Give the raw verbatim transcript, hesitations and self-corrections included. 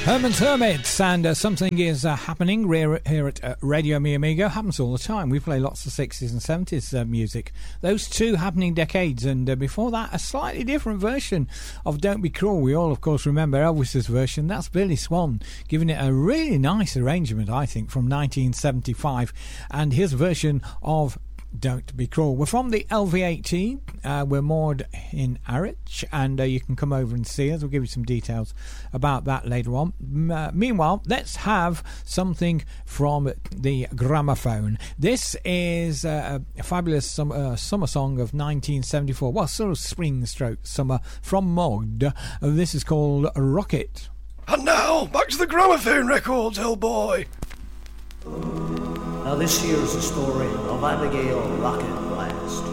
Herman's Hermits, and uh, something is uh, happening here, here at uh, Radio Mi Amigo. Happens all the time. We play lots of sixties and seventies uh, music. Those two happening decades, and uh, before that, a slightly different version of Don't Be Cruel. We all, of course, remember Elvis's version. That's Billy Swan, giving it a really nice arrangement, I think, from nineteen seventy-five, and his version of Don't Be Cruel. We're from the L V eighteen. Uh, we're moored in Harwich, and uh, you can come over and see us. We'll give you some details about that later on. M- uh, meanwhile, let's have something from the gramophone. This is uh, a fabulous sum- uh, summer song of nineteen seventy-four. Well, sort of spring stroke summer from Mogg. Uh, this is called Rocket. And now, back to the gramophone records, old boy. Now this here's the story of Abigail Rocket Blast.